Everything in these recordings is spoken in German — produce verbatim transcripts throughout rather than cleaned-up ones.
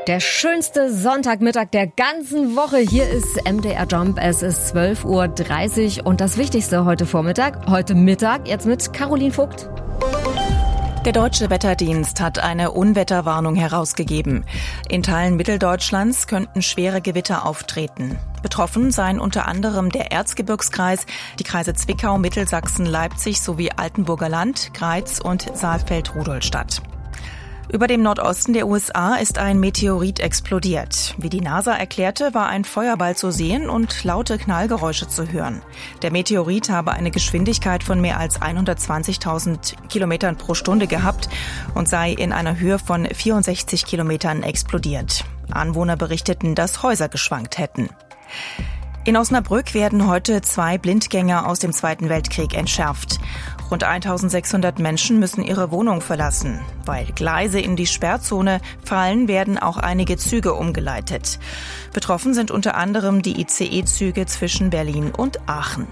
Der schönste Sonntagmittag der ganzen Woche. Hier ist M D R Jump. Es ist zwölf Uhr dreißig und das Wichtigste heute Vormittag, heute Mittag, jetzt mit Caroline Vogt. Der Deutsche Wetterdienst hat eine Unwetterwarnung herausgegeben. In Teilen Mitteldeutschlands könnten schwere Gewitter auftreten. Betroffen seien unter anderem der Erzgebirgskreis, die Kreise Zwickau, Mittelsachsen, Leipzig sowie Altenburger Land, Greiz und Saalfeld-Rudolstadt. Über dem Nordosten der U S A ist ein Meteorit explodiert. Wie die NASA erklärte, war ein Feuerball zu sehen und laute Knallgeräusche zu hören. Der Meteorit habe eine Geschwindigkeit von mehr als hundertzwanzigtausend Kilometern pro Stunde gehabt und sei in einer Höhe von vierundsechzig Kilometern explodiert. Anwohner berichteten, dass Häuser geschwankt hätten. In Osnabrück werden heute zwei Blindgänger aus dem Zweiten Weltkrieg entschärft. Rund eintausendsechshundert Menschen müssen ihre Wohnung verlassen. Weil Gleise in die Sperrzone fallen, werden auch einige Züge umgeleitet. Betroffen sind unter anderem die I C E-Züge zwischen Berlin und Aachen.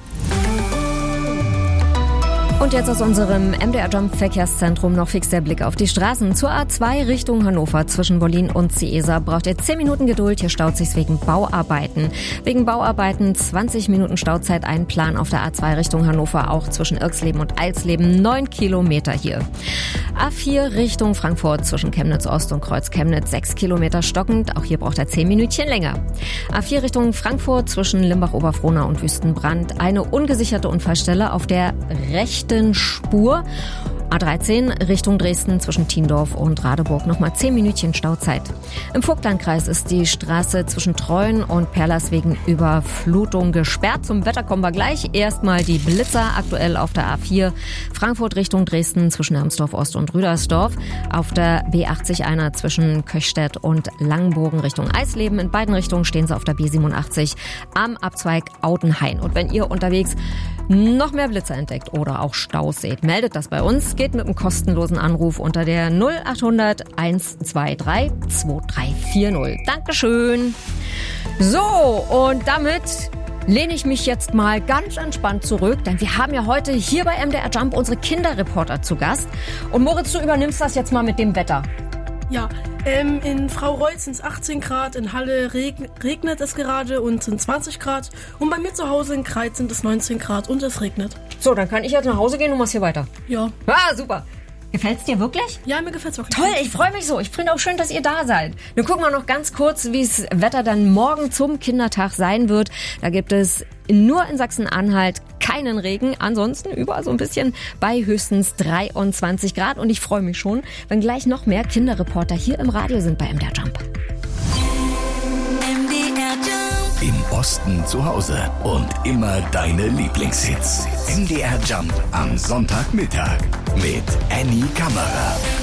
Und jetzt aus unserem M D R Jump Verkehrszentrum noch fix der Blick auf die Straßen. Zur A zwei Richtung Hannover zwischen Bollin und Ciesa braucht ihr zehn Minuten Geduld. Hier staut sich's wegen Bauarbeiten. Wegen Bauarbeiten zwanzig Minuten Stauzeit einplanen auf der A zwei Richtung Hannover, auch zwischen Irxleben und Eilsleben. neun Kilometer hier. A vier Richtung Frankfurt zwischen Chemnitz Ost und Kreuz Chemnitz sechs Kilometer stockend. Auch hier braucht er zehn Minütchen länger. A vier Richtung Frankfurt zwischen Limbach-Oberfrohna und Wüstenbrand. Eine ungesicherte Unfallstelle auf der rechten Spur. A dreizehn Richtung Dresden zwischen Tiendorf und Radeburg nochmal zehn Minütchen Stauzeit. Im Vogtlandkreis ist die Straße zwischen Treuen und Perlers wegen Überflutung gesperrt. Zum Wetter kommen wir gleich. Erstmal die Blitzer aktuell auf der A vier Frankfurt Richtung Dresden zwischen Hermsdorf Ost und Rüdersdorf. Auf der B achtzig einer zwischen Köchstädt und Langenbogen Richtung Eisleben. In beiden Richtungen stehen sie auf der B siebenundachtzig am Abzweig Audenhain. Und wenn ihr unterwegs noch mehr Blitzer entdeckt oder auch Staus seht, meldet das bei uns. Geht mit einem kostenlosen Anruf unter der null achthundert hundertzweiundzwanzig zweiunddreißig vierzig. Dankeschön. So, und damit lehne ich mich jetzt mal ganz entspannt zurück, denn wir haben ja heute hier bei M D R Jump unsere Kinderreporter zu Gast. Und Moritz, du übernimmst das jetzt mal mit dem Wetter. Ja, ähm, in Frau Reutz sind es achtzehn Grad, in Halle regn- regnet es gerade und sind zwanzig Grad. Und bei mir zu Hause in Greiz sind es neunzehn Grad und es regnet. So, dann kann ich jetzt nach Hause gehen und machst hier weiter. Ja. Ah, super. Gefällt's dir wirklich? Ja, mir gefällt's wirklich. Toll, ich freue mich so. Ich finde auch schön, dass ihr da seid. Dann gucken wir noch ganz kurz, wie das Wetter dann morgen zum Kindertag sein wird. Da gibt es nur in Sachsen-Anhalt keinen Regen. Ansonsten überall so ein bisschen bei höchstens dreiundzwanzig Grad. Und ich freue mich schon, wenn gleich noch mehr Kinderreporter hier im Radio sind bei M D R Jump. Im Osten zu Hause und immer deine Lieblingshits. M D R Jump am Sonntagmittag mit Annie Kammerer.